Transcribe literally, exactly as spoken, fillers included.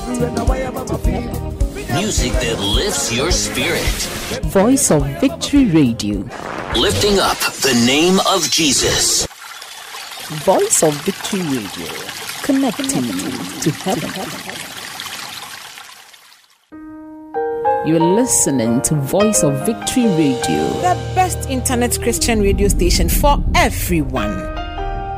Music that lifts your spirit. Voice of Victory Radio. Lifting up the name of Jesus. Voice of Victory Radio. Connecting you to heaven. You're listening to Voice of Victory Radio, the best internet Christian radio station for everyone.